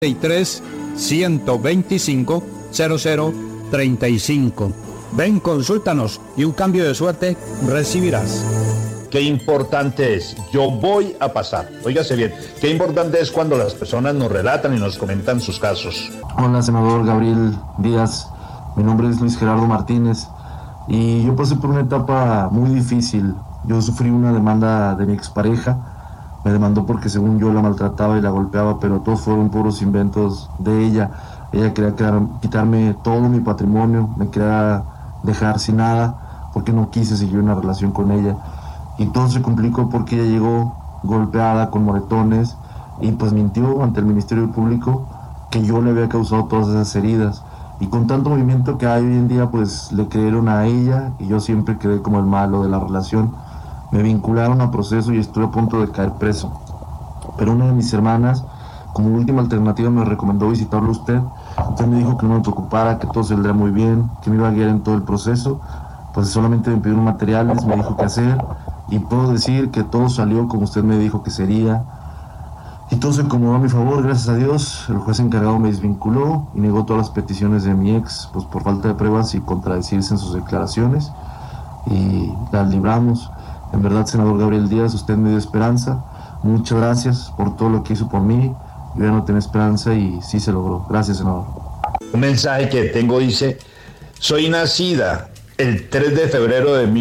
125 0035. Ven, consúltanos y un cambio de suerte recibirás. Qué importante es, yo voy a pasar. Óigase bien, qué importante es cuando las personas nos relatan y nos comentan sus casos. Hola, senador Gabriel Díaz. Mi nombre es Luis Gerardo Martínez y yo pasé por una etapa muy difícil. Yo sufrí una demanda de mi expareja. Me demandó porque según yo la maltrataba y la golpeaba, pero todos fueron puros inventos de ella. Ella quería quitarme todo mi patrimonio, me quería dejar sin nada porque no quise seguir una relación con ella. Y todo se complicó porque ella llegó golpeada, con moretones, y pues mintió ante el Ministerio Público que yo le había causado todas esas heridas. Y con tanto movimiento que hay hoy en día, pues le creyeron a ella y yo siempre quedé como el malo de la relación. Me vincularon a proceso y estuve a punto de caer preso. Pero una de mis hermanas, como última alternativa, me recomendó visitarlo a usted. Usted me dijo que no me preocupara, que todo saldría muy bien, que me iba a guiar en todo el proceso. Pues solamente me pidió materiales, me dijo qué hacer. Y puedo decir que todo salió como usted me dijo que sería. Y todo se acomodó a mi favor, gracias a Dios. El juez encargado me desvinculó y negó todas las peticiones de mi ex, pues por falta de pruebas y contradecirse en sus declaraciones. Y las libramos. En verdad, senador Gabriel Díaz, usted me dio esperanza. Muchas gracias por todo lo que hizo por mí. Yo ya no tenía esperanza y sí se logró. Gracias, senador. Un mensaje que tengo dice: soy nacida el 3 de febrero de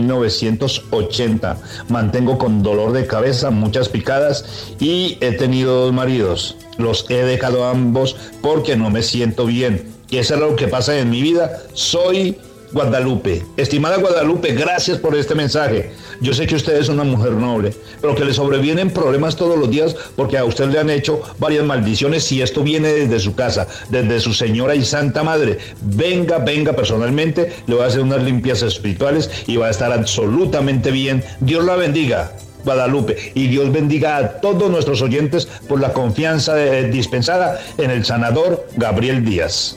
1980. Mantengo con dolor de cabeza, muchas picadas y he tenido 2 maridos. Los he dejado a ambos porque no me siento bien. Y eso es lo que pasa en mi vida. Soy Guadalupe. Estimada Guadalupe, gracias por este mensaje. Yo sé que usted es una mujer noble, pero que le sobrevienen problemas todos los días porque a usted le han hecho varias maldiciones y esto viene desde su casa, desde su señora y santa madre. Venga personalmente, le voy a hacer unas limpias espirituales y va a estar absolutamente bien. Dios la bendiga, Guadalupe, y Dios bendiga a todos nuestros oyentes por la confianza dispensada en el sanador Gabriel Díaz.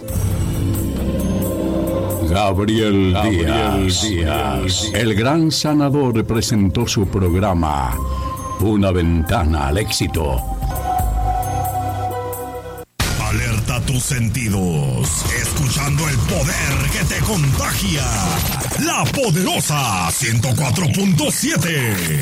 Gabriel Díaz, el gran sanador, presentó su programa Una ventana al éxito. Alerta tus sentidos, escuchando el poder que te contagia. La Poderosa 104.7.